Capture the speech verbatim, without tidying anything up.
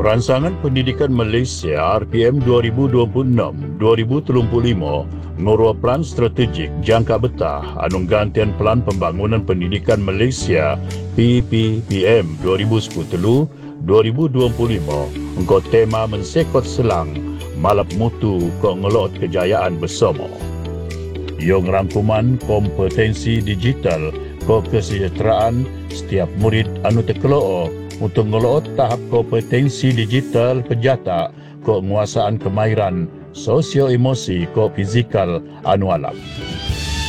Rancangan Pendidikan Malaysia R P M dua ribu dua puluh enam dua ribu tiga puluh lima ngurua plan strategik jangka betah anu gantian Pelan Pembangunan Pendidikan Malaysia P P P M dua ribu sepuluh dua ribu dua puluh lima engkau tema mensekot selang malap mutu ko ngelot kejayaan bersama. Yang rangkuman kompetensi digital ko kesejahteraan setiap murid anu terkeloo untuk ngelot tahap kompetensi digital pejata ko penguasaan kemahiran sosio-emosi ko fizikal anu alam.